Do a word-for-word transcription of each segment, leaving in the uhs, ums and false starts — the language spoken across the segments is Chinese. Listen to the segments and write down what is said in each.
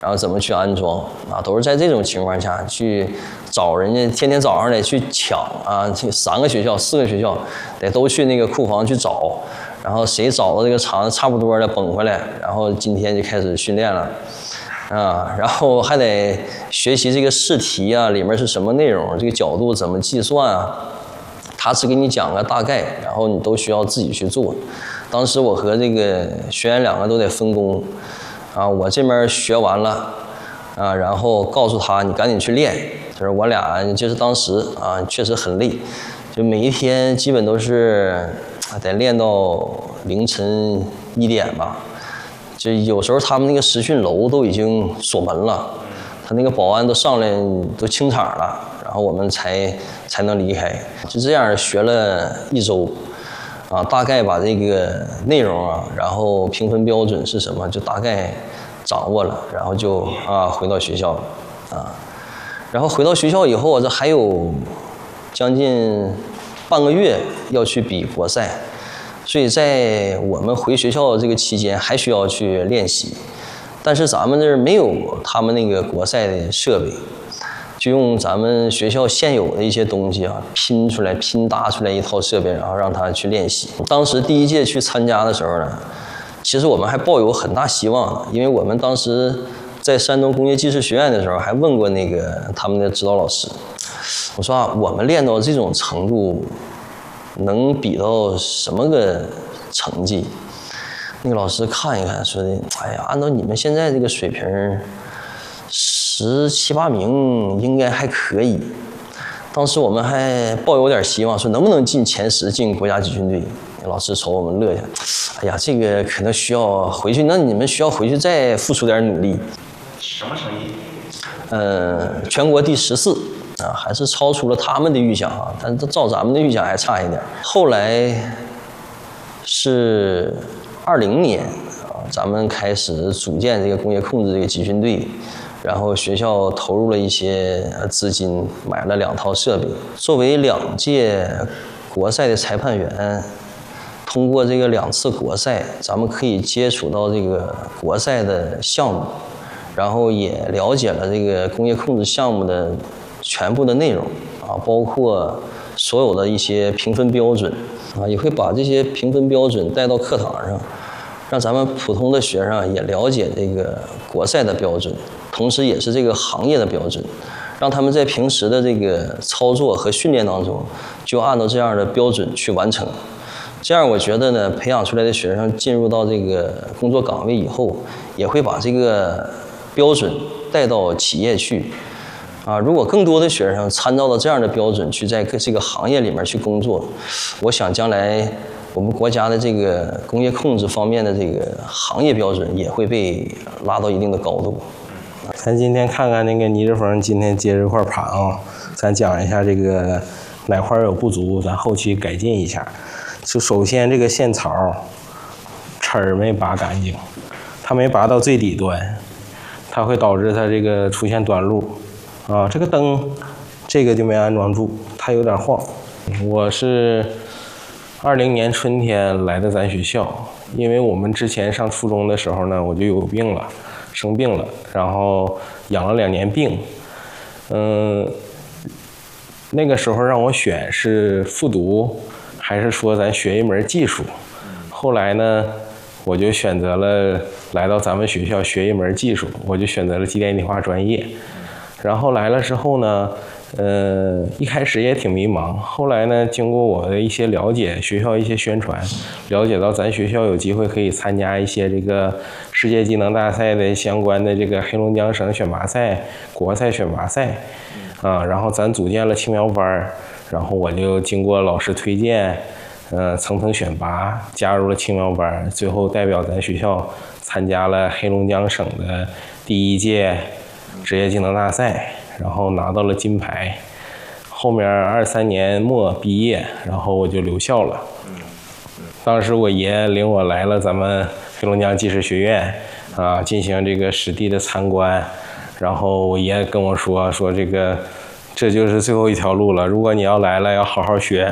然后怎么去安装啊，都是在这种情况下去找人家，天天早上得去抢啊，三个学校、四个学校得都去那个库房去找，然后谁找到这个厂子差不多的绷回来，然后今天就开始训练了啊，然后还得学习这个试题啊，里面是什么内容，这个角度怎么计算啊，他只给你讲个大概，然后你都需要自己去做。当时我和这个学员两个都得分工。啊，我这边学完了，啊，然后告诉他你赶紧去练，就是我俩就是当时啊确实很累，就每一天基本都是得练到凌晨一点吧，就有时候他们那个实训楼都已经锁门了，他那个保安都上来都清场了，然后我们才才能离开，就这样学了一周。啊，大概把这个内容啊，然后评分标准是什么，就大概掌握了，然后就啊回到学校了啊，然后回到学校以后，这还有将近半个月要去比国赛，所以在我们回学校这个期间还需要去练习，但是咱们这儿没有他们那个国赛的设备。就用咱们学校现有的一些东西啊，拼出来、拼搭出来一套设备，然后让他去练习。当时第一届去参加的时候呢，其实我们还抱有很大希望的，因为我们当时在山东工业技术学院的时候，还问过那个他们的指导老师，我说啊，我们练到这种程度，能比到什么个成绩？那个老师看一看，说的，哎呀，按照你们现在这个水平。十七八名应该还可以，当时我们还抱有点希望，说能不能进前十，进国家集训队。老师瞅我们乐下，哎呀，这个可能需要回去，那你们需要回去再付出点努力。 什么成绩？ 呃，全国第十四啊，还是超出了他们的预想啊，但是照咱们的预想还差一点。后来是二零年啊，咱们开始组建这个工业控制这个集训队。然后学校投入了一些资金，买了两套设备。作为两届国赛的裁判员，通过这个两次国赛，咱们可以接触到这个国赛的项目，然后也了解了这个工业控制项目的全部的内容啊，包括所有的一些评分标准啊，也会把这些评分标准带到课堂上，让咱们普通的学生也了解这个国赛的标准。同时也是这个行业的标准，让他们在平时的这个操作和训练当中，就按照这样的标准去完成。这样我觉得呢，培养出来的学生进入到这个工作岗位以后，也会把这个标准带到企业去。啊，如果更多的学生参照到这样的标准去在这个行业里面去工作，我想将来我们国家的这个工业控制方面的这个行业标准也会被拉到一定的高度。 咱今天看看那个倪志峰今天接这块盘啊，咱讲一下这个哪块有不足，咱后期改进一下。就首先这个线槽齿儿没拔干净，它没拔到最底端，它会导致它这个出现短路啊。这个灯这个就没安装住，它有点晃。我是二零年春天来的咱学校，因为我们之前上初中的时候呢，我就有病了。生病了，然后养了两年病，嗯，那个时候让我选是复读，还是说咱学一门技术？后来呢，我就选择了来到咱们学校学一门技术，我就选择了机电气化专业。然后来了之后呢，呃，一开始也挺迷茫，后来呢，经过我的一些了解，学校一些宣传，了解到咱学校有机会可以参加一些这个世界技能大赛的相关的这个黑龙江省选拔赛、国赛选拔赛，啊，然后咱组建了青苗班，然后我就经过老师推荐，呃，层层选拔，加入了青苗班，最后代表咱学校参加了黑龙江省的第一届职业技能大赛，然后拿到了金牌。后面二三年末毕业，然后我就留校了。当时我爷领我来了咱们黑龙江技师学院啊，进行这个实地的参观。然后我爷跟我说说这个这就是最后一条路了，如果你要来了要好好学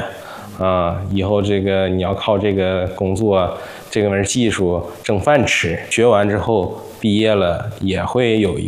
啊，以后这个你要靠这个工作这个门技术挣饭吃，学完之后毕业了也会有一